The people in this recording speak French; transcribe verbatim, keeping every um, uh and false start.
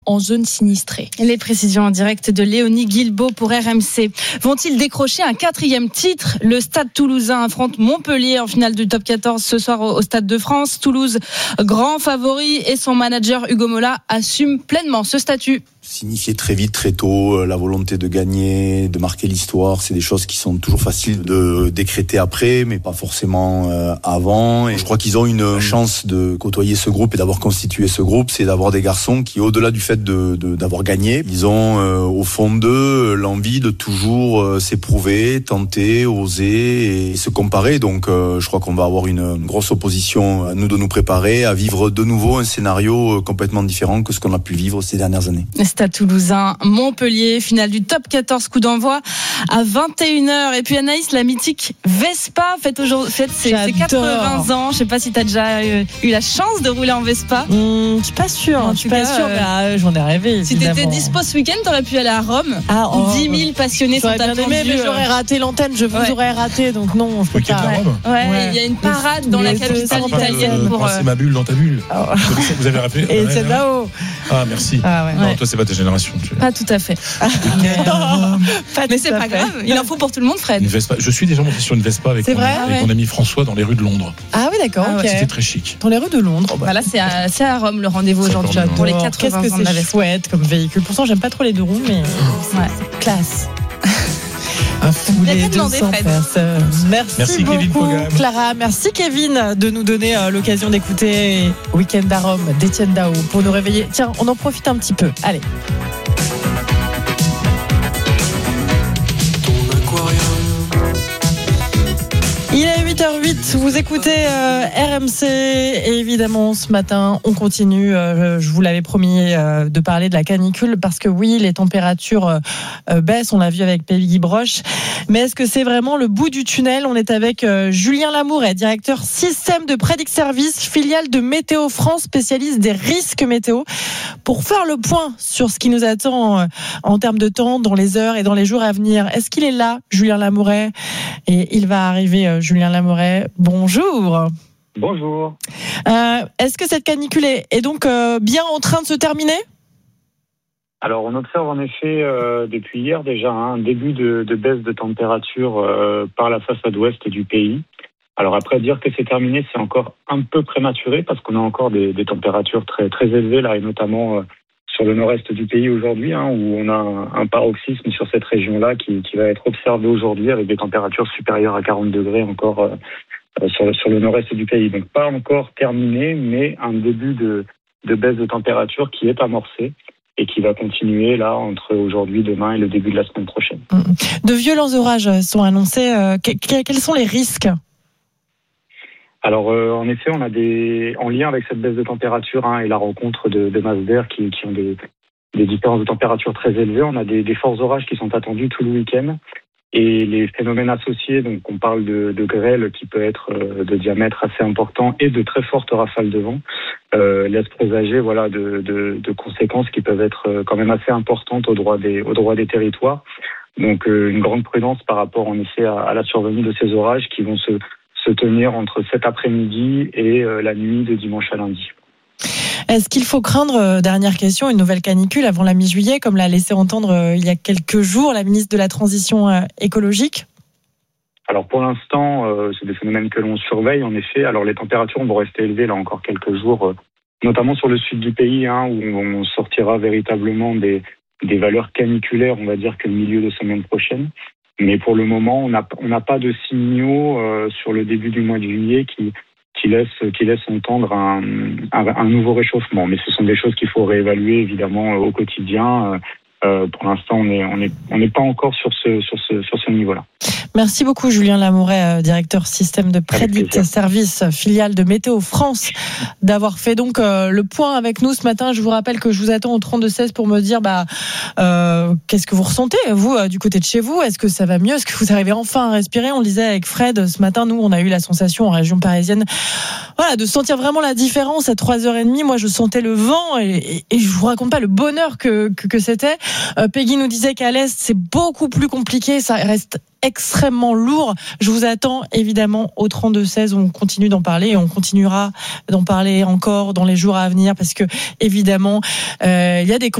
en zone sinistrée. Les précisions en direct de Léonie Guilbault pour R M C. Vont-ils décrocher un quatrième titre ? Le Stade Toulousain affronte Montpellier en finale du top quatorze ce soir au Stade de France. Toulouse, grand favori, et son manager Hugo Mola assume pleinement ce statut. Signifier très vite, très tôt, la volonté de gagner, de marquer l'histoire, c'est des choses qui sont toujours faciles de décréter après, mais pas forcément euh, avant. Et je crois qu'ils ont une chance de côtoyer ce groupe et d'avoir constitué ce groupe, c'est d'avoir des garçons qui, au-delà du fait de, de d'avoir gagné, ils ont euh, au fond d'eux l'envie de toujours euh, s'éprouver, tenter, oser et se comparer. Donc, euh, je crois qu'on va avoir une, une grosse opposition à nous de nous préparer à vivre de nouveau un scénario euh, complètement différent que ce qu'on a pu vivre ces dernières années. Stade Toulousain, Montpellier, finale du top quatorze, coup d'envoi à vingt et une heures. Et puis Anaïs, la mythique Vespa fête, aujourd'hui, fête ses, ses quatre-vingts ans. Je sais pas si tu as déjà eu, eu la chance de rouler en Vespa. Mmh, je suis pas sûre. Je suis pas sûre, mais euh, j'en ai rêvé. Si tu étais dispo ce week-end, tu aurais pu aller à Rome. Ah, oh, dix mille passionnés sont attendus. Mais j'aurais raté l'antenne, je vous ouais. aurais raté, donc non. Je peux pas. Ouais. Ouais, ouais. Il y a une parade dans la capitale italienne. Pour c'est ma bulle dans ta bulle. Oh. Vous avez rappelé. Et c'est là-haut. Ah, merci. Ah, ouais. Non, ouais. toi, c'est pas ta génération. Tu... Pas tout à fait. pas mais c'est pas fait. grave. Il en faut pour tout le monde, Fred. Une Vespa. Je suis déjà monté sur une Vespa avec, mon, vrai avec ouais. mon ami François dans les rues de Londres. Ah oui, d'accord. Ah, okay. C'était très chic. Dans les rues de Londres. Oh, bah. Bah là, c'est à, c'est à Rome le rendez-vous c'est aujourd'hui pour les quatre-vingts Qu'est-ce ans que de la c'est Vespa. chouette comme véhicule. Pourtant, j'aime pas trop les deux roues, mais ouais. classe. Un foulé de cent personnes. Merci, merci beaucoup Kevin Clara, merci Kevin de nous donner euh, l'occasion d'écouter Week-end à Rome d'Étienne Dao pour nous réveiller. Tiens, on en profite un petit peu. Allez. Il est huit heures huit, vous écoutez euh, R M C et évidemment ce matin on continue, euh, je vous l'avais promis euh, de parler de la canicule parce que oui les températures euh, baissent, on l'a vu avec Peggy Broche, mais est-ce que c'est vraiment le bout du tunnel ? On est avec euh, Julien Lamouret, directeur système de Predict Service, filiale de Météo France, spécialiste des risques météo, pour faire le point sur ce qui nous attend euh, en termes de temps dans les heures et dans les jours à venir. Est-ce qu'il est là, Julien Lamouret ? Et il va arriver euh, Julien Lamouret, bonjour. Bonjour. Euh, est-ce que cette canicule est, est donc euh, bien en train de se terminer ? Alors on observe en effet euh, depuis hier déjà un début de, de baisse de température euh, par la façade ouest du pays. Alors après dire que c'est terminé, c'est encore un peu prématuré parce qu'on a encore des, des températures très très élevées là et notamment euh, sur le nord-est du pays aujourd'hui, hein, où on a un, un paroxysme sur cette région-là qui, qui va être observé aujourd'hui avec des températures supérieures à quarante degrés encore euh, sur, sur le nord-est du pays. Donc pas encore terminé, mais un début de, de baisse de température qui est amorcé et qui va continuer là entre aujourd'hui, demain et le début de la semaine prochaine. De violents orages sont annoncés. Euh, que, quels sont les risques ? Alors, euh, en effet, on a des, en lien avec cette baisse de température hein, et la rencontre de, de masses d'air qui, qui ont des, des différences de température très élevées, on a des, des forts orages qui sont attendus tout le week-end. Et les phénomènes associés, donc on parle de, de grêle qui peut être euh, de diamètre assez important et de très fortes rafales de vent, euh, laissent présager voilà, de, de, de conséquences qui peuvent être quand même assez importantes au droit des, au droit des territoires. Donc, euh, une grande prudence par rapport en effet à, à la survenue de ces orages qui vont se se tenir entre cet après-midi et euh, la nuit de dimanche à lundi. Est-ce qu'il faut craindre, euh, dernière question, une nouvelle canicule avant la mi-juillet, comme l'a laissé entendre euh, il y a quelques jours la ministre de la Transition euh, écologique ? Alors pour l'instant, euh, c'est des phénomènes que l'on surveille en effet. Alors les températures vont rester élevées là encore quelques jours, euh, notamment sur le sud du pays, hein, où on sortira véritablement des, des valeurs caniculaires, on va dire que le milieu de semaine prochaine. Mais pour le moment, on n'a on n'a pas de signaux euh, sur le début du mois de juillet qui qui laissent qui laissent entendre un, un, un nouveau réchauffement. Mais ce sont des choses qu'il faut réévaluer évidemment au quotidien. Euh, pour l'instant, on est on est on n'est pas encore sur ce sur ce sur ce niveau-là. Merci beaucoup Julien Lamouret, directeur système de Predict Service, filiale de Météo France, d'avoir fait donc euh, le point avec nous ce matin. Je vous rappelle que je vous attends au trente-deux seize pour me dire bah euh, qu'est-ce que vous ressentez vous euh, du côté de chez vous. Est-ce que ça va mieux ? Est-ce que vous arrivez enfin à respirer ? On le disait avec Fred ce matin, nous on a eu la sensation en région parisienne, voilà, de sentir vraiment la différence à trois heures trente. Moi je sentais le vent et, et, et je vous raconte pas le bonheur que que, que c'était. Euh, Peggy nous disait qu'à l'est c'est beaucoup plus compliqué, ça reste extrêmement lourd. Je vous attends évidemment au trente-deux seize. On continue d'en parler et on continuera d'en parler encore dans les jours à venir parce que évidemment, euh, il y a des